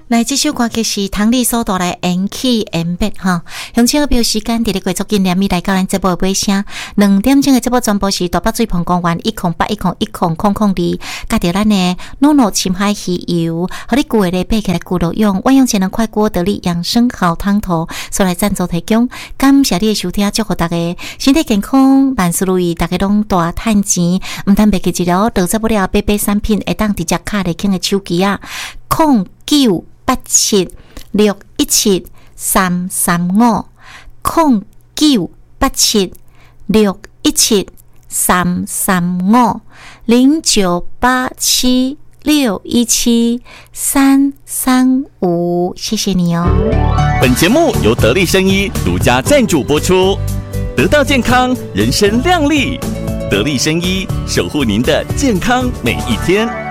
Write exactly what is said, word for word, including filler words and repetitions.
来，这首歌曲是唐丽所带来缘起缘灭哈。乡亲朋友时间，伫咧过足今年咪来到咱节目的尾声，两点钟的节目全部是大北水盆公园一空八一空一空空空二，加着咱的诺诺深海鱼油，和你古的咧背起来骨肉用，万用节能快锅得力养生好汤头，所来赞助提供。感谢你的收听，祝福大家身体健康，万事如意，大家拢大赚钱。唔但别记一了，到这不了买买产品会当直接卡嚟傾嘅手機啊，空九。八七六一七三三五，空九八七六一七三三五，零九八七六一七三三五，谢谢你哦。 本节目由得力生医独家赞助播出，得到健康，人生亮丽。得力生医守护您的健康每一天。